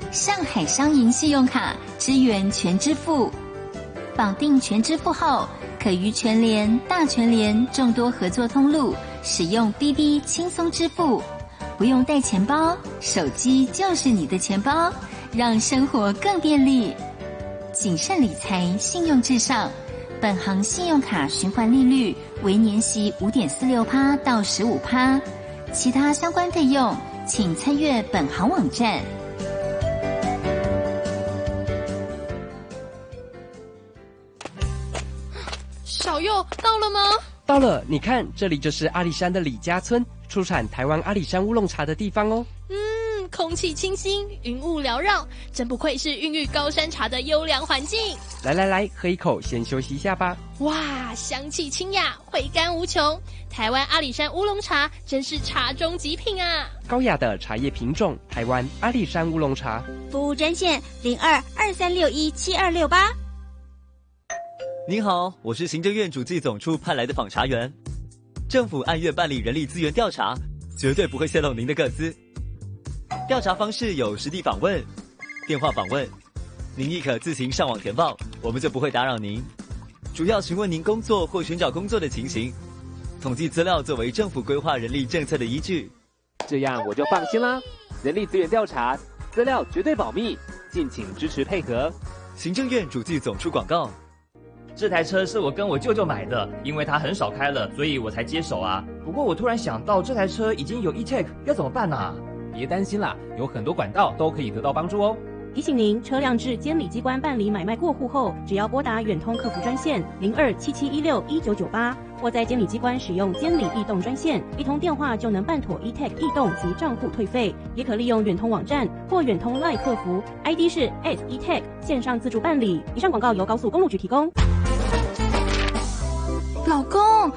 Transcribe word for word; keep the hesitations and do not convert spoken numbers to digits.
上海商银信用卡支援全支付，绑定全支付后，可于全联、大全联众多合作通路使用滴滴轻松支付，不用带钱包，手机就是你的钱包，让生活更便利。谨慎理财，信用至上。本行信用卡循环利率为年息 百分之五点四六 到 百分之十五， 其他相关费用请参阅本行网站。 小佑到了吗？ 到了，你看，这里就是阿里山的李家村，出产台湾阿里山乌龙茶的地方哦。 嗯，空气清新，云雾缭绕，真不愧是孕育高山茶的优良环境。 来来来，喝一口，先休息一下吧。 哇，香气清雅，回甘无穷。台湾阿里山乌龙茶真是茶中极品啊！ 高雅的茶叶品种，台湾阿里山乌龙茶。 服务专线零二二三六一七二六八。 您好，我是行政院主计总处派来的访查员。政府按月办理人力资源调查，绝对不会泄露您的个资。调查方式有实地访问、电话访问，您亦可自行上网填报，我们就不会打扰您。主要询问您工作或寻找工作的情形，统计资料作为政府规划人力政策的依据。 这样我就放心啦。人力资源调查，资料绝对保密，敬请支持配合。 行政院主计总处广告。 这台车是我跟我舅舅买的，因为他很少开了，所以我才接手啊。不过我突然想到，这台车已经有 E-Tech， 要怎么办啊？ 别担心啦，有很多管道都可以得到帮助哦。 提醒您，车辆至监理机关办理买卖过户后，只要拨打远通客服专线零二七七一六一九九八，或在监理机关使用监理易动专线，一通电话就能办妥 E-Tech 易动及账户退费。也可利用远通网站或远通 LINE 客服 ，I D 是 at E-Tech 线上自助办理。以上广告由高速公路局提供。 老公，